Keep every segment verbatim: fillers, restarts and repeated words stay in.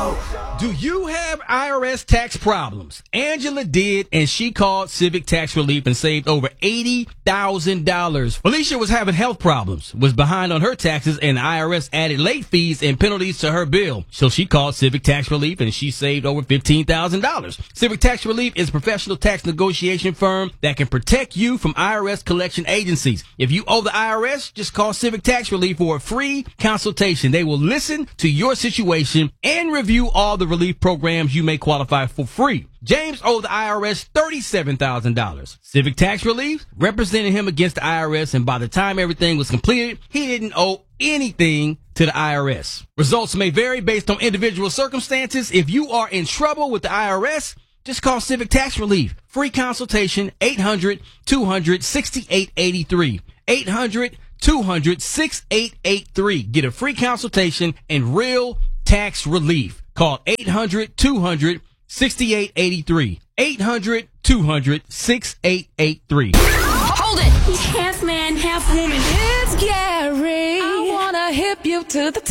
Show. Do you have I R S tax problems? Angela did, and she called Civic Tax Relief and saved over eighty thousand dollars. Felicia was having health problems, was behind on her taxes, and the I R S added late fees and penalties to her bill. So she called Civic Tax Relief, and she saved over fifteen thousand dollars. Civic Tax Relief is a professional tax negotiation firm that can protect you from I R S collection agencies. If you owe the I R S, just call Civic Tax Relief for a free consultation. They will listen to your situation and review all the relief programs you may qualify for free. James owed the I R S thirty-seven thousand dollars. Civic Tax Relief represented him against the I R S, and by the time everything was completed, he didn't owe anything to the I R S. Results may vary based on individual circumstances. If you are in trouble with the I R S, just call Civic Tax Relief. Free consultation, eight hundred, two hundred, sixty-eight eighty-three. eight hundred, two hundred, sixty-eight eighty-three. Get a free consultation and real tax relief. Call eight hundred, two hundred, sixty-eight eighty-three. eight hundred, two hundred, sixty-eight eighty-three. Hold it! He's half man, half woman. It's Gary. I wanna hip you to the T.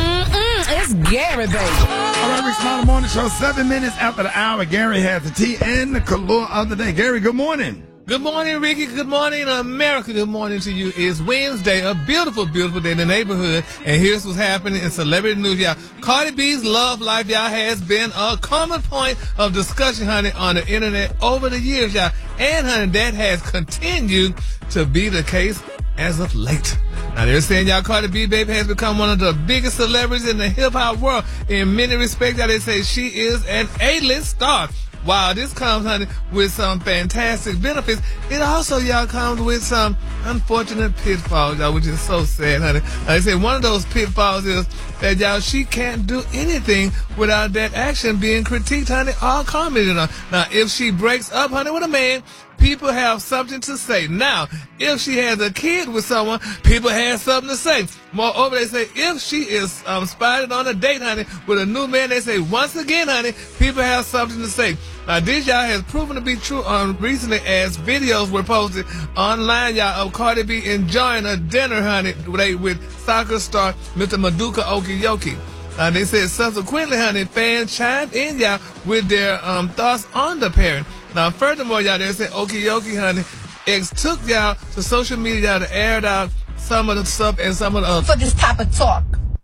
Mm-mm, it's Gary, baby. All right, Rick Smiley Morning Show, seven minutes after the hour. Gary has the tea and the color of the day. Gary, good morning. Good morning, Ricky. Good morning, America. Good morning to you. It's Wednesday, a beautiful, beautiful day in the neighborhood. And here's what's happening in celebrity news, y'all. Cardi B's love life, y'all, has been a common point of discussion, honey, on the internet over the years, y'all. And, honey, that has continued to be the case as of late. Now, they're saying, y'all, Cardi B, baby, has become one of the biggest celebrities in the hip-hop world. In many respects, y'all, they say she is an A-list star. Wow, this comes, honey, with some fantastic benefits. It also, y'all, comes with some unfortunate pitfalls, y'all, which is so sad, honey. Like I say, one of those pitfalls is that, y'all, she can't do anything without that action being critiqued, honey, or commented on. Now, if she breaks up, honey, with a man, people have something to say. Now, if she has a kid with someone, people have something to say. Moreover, they say if she is um, spotted on a date, honey, with a new man, they say once again, honey, people have something to say. Now, this, y'all, has proven to be true um, recently as videos were posted online, y'all, of Cardi B enjoying a dinner, honey, with soccer star Mister Maduka Okiyoki. Uh, they said subsequently, honey, fans chimed in, y'all, with their um, thoughts on the pairing. Now, furthermore, y'all, they said Okiyoki, honey, ex took y'all to social media, y'all, to air out some of the stuff and some of the other. For this type of talk.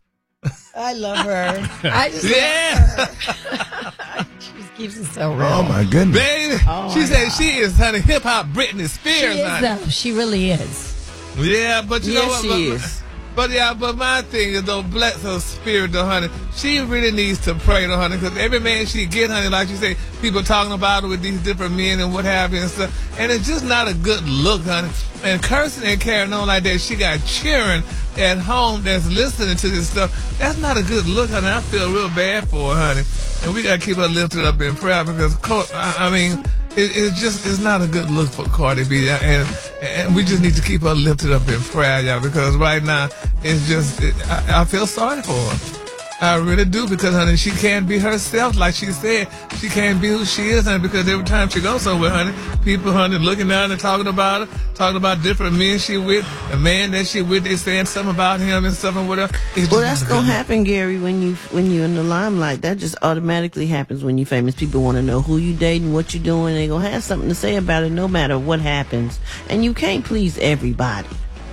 I love her. I just yeah. love her. She just keeps it so real. Oh, my goodness. Baby, oh she said God. She is, honey, hip-hop Britney Spears, she is, honey. though. She really is. Yeah, but you yes, know what? she but, is. But, yeah, but my thing is, though, bless her spirit, though, honey. She really needs to pray, though, honey, because every man she get, honey, like you say, people talking about her with these different men and what have you and stuff. And it's just not a good look, honey. And cursing and carrying on like that, she got cheering at home that's listening to this stuff. That's not a good look, honey. I feel real bad for her, honey. And we got to keep her lifted up in prayer because, I mean, it, it's just, it's not a good look for Cardi B. And, and we just need to keep her lifted up in prayer, y'all, because right now, it's just, it, I, I feel sorry for her. I really do, because, honey, she can't be herself. Like she said, she can't be who she is, honey, because every time she goes somewhere, honey, people, honey, looking down and talking about her, talking about different men she with, the man that she with, they saying something about him and stuff and whatever. Well, that's going to happen, Gary, when, you, when you're in the limelight. That just automatically happens when you're famous. People want to know who you dating, what you doing. They're going to have something to say about it no matter what happens. And you can't please everybody.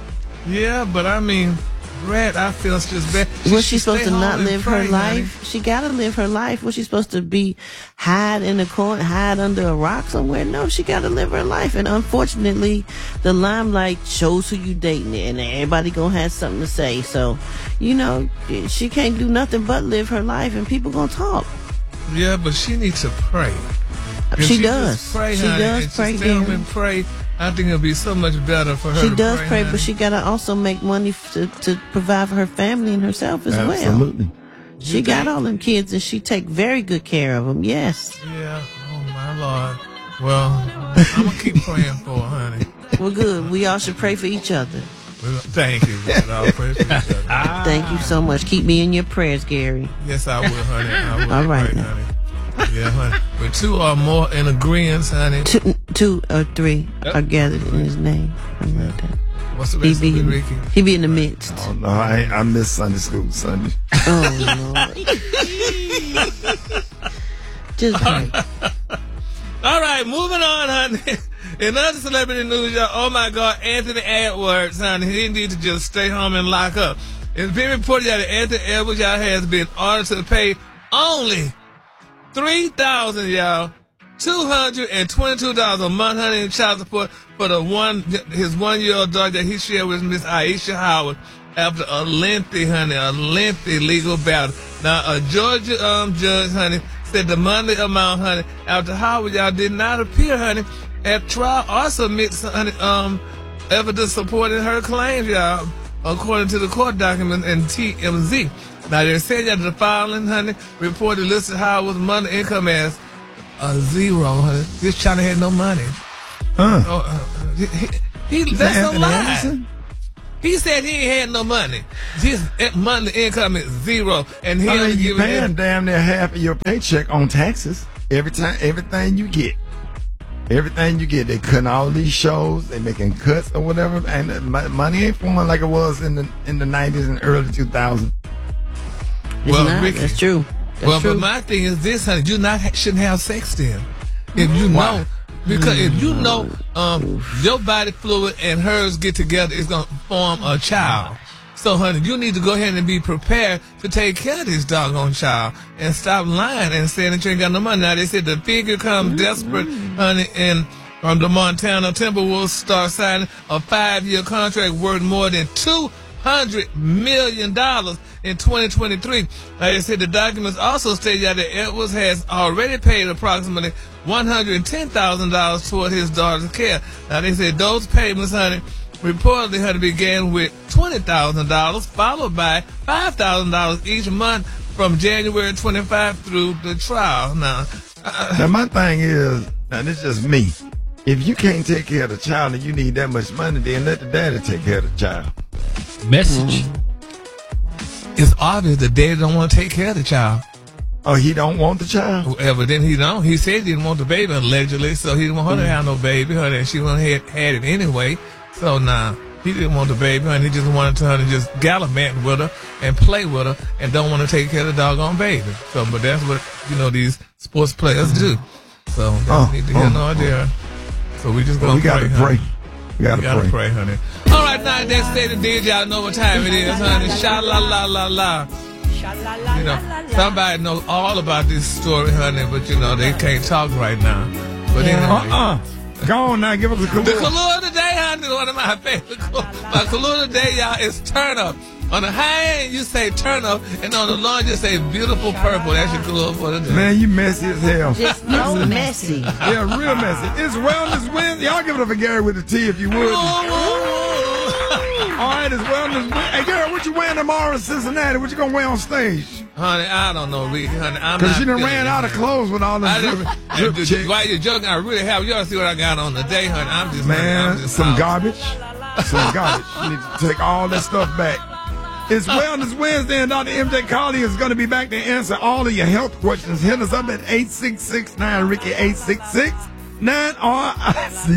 Yeah, but I mean... Red, I feel it's just bad. She, was she supposed to not live pray, her life? honey. She got to live her life. Was she supposed to be hide in a corner, hide under a rock somewhere? No, she got to live her life. And unfortunately, the limelight shows who you dating, and everybody gonna have something to say. So, you know, she can't do nothing but live her life, and people gonna talk. Yeah, but she needs to pray. She, she does. Pray, she honey, does and pray. Just stand up and pray. I think it'll be so much better for her. She to does pray, pray, honey. but she gotta also make money f- to, to provide for her family and herself as Absolutely. well. Absolutely. She You got think? all them kids, and she take very good care of them. Yes. Yeah. Oh my Lord. Well, I'm gonna keep praying for her, honey. Well, good. We all should pray for each other. Well, thank you. We'll all pray for each other. Thank you so much. Keep me in your prayers, Gary. Yes, I will, honey. I will. All right pray, now. honey. Yeah, honey. But two or more in agreement, honey. Two, two or three are gathered in his name. I like that. What's the He rest be, of it, Ricky? he be in the midst. Oh, no, I, I miss Sunday school Sunday. Oh, Lord. Just pray. All right, moving on, honey. In other celebrity news, y'all, oh my God, Anthony Edwards, honey, he need to just stay home and lock up. It's been reported that Anthony Edwards, y'all, has been ordered to pay only three thousand, y'all, two hundred and twenty-two dollars a month, honey, in child support for the one, his one-year-old daughter that he shared with Miss Aisha Howard after a lengthy, honey, a lengthy legal battle. Now, a Georgia um, judge, honey, said the monthly amount, honey, after Howard, y'all, did not appear, honey, at trial or submit, honey, um, evidence supporting her claims, y'all, according to the court document and T M Z. Now, they said that the filing, honey, reported listed Howard's monthly income as a zero, honey. This China had no money. Huh. Oh, uh, he, he, Is that's that a Anthony lie. Anderson? He said he ain't had no money. His monthly income is zero, and he I only mean, you giving paying him- damn near half of your paycheck on taxes every time, everything you get. Everything you get, they cutting all these shows, they making cuts or whatever, and the mo- money ain't flowing like it was in the in the nineties and early two thousands. It's Well, not. Ricky- That's true. That's Well, true. but my thing is this, honey. You not shouldn't have sex then, if you know, because if you know, um, your body fluid and hers get together, it's gonna form a child. So, honey, you need to go ahead and be prepared to take care of this doggone child and stop lying and saying that you ain't got no money. Now they said the figure come desperate, honey, and um, the Montana Timberwolves start signing a five-year contract worth more than two hundred million dollars in twenty twenty-three. Like I said, the documents also state that Edwards has already paid approximately one hundred ten thousand dollars toward his daughter's care. Now they said those payments, honey, reportedly had to begin with twenty thousand dollars, followed by five thousand dollars each month from January twenty-fifth through the trial. Now, uh, Now my thing is, now this is just me. If you can't take care of the child and you need that much money, then let the daddy take care of the child. Message. it's obvious the daddy don't want to take care of the child. Oh, he don't want the child? Well, evidently he don't. He said he didn't want the baby allegedly, so he didn't want her to have no baby. Honey, and she went ahead had it anyway. So now he didn't want the baby, and he just wanted to honey, just gallivant with her and play with her, and don't want to take care of the doggone baby. So, but that's what you know these sports players do. So they Oh, need to hear oh, no idea. So we just gonna We gotta pray. pray. honey. We gotta, We gotta pray. pray, honey. All right, now that said and did, y'all know what time it is, honey. Sha la la la la. You know, somebody knows all about this story, honey, but you know they can't talk right now. But anyway. Uh-uh. Go on now, give us a The clue. color of the day, honey, is one of my favorite. My color of the day, y'all, is turn up. On the high end, you say turn up, and on the low end, you say beautiful purple. That's your color for the day. Man, you messy as hell. Just so messy. Yeah, real messy. It's Wellness Wednesday. Y'all give it up for Gary with the T if you would. All right, it's Wellness Wednesday. Hey, Gary, what you wearing tomorrow in Cincinnati? What you gonna wear on stage? Honey, I don't know, Ricky, honey. I'm Because not you done feeling ran it, out of honey. clothes with all this I drip, just, drip just- chick. while you're joking, I really have. You ought to see what I got on today, honey. I'm just, Man, I'm just some out. garbage. Some garbage. You need to take all that stuff back. It's Wellness Wednesday, and Doctor M J Colley is going to be back to answer all of your health questions. Hit us up at eight six six nine Ricky, eight six six nine R I C.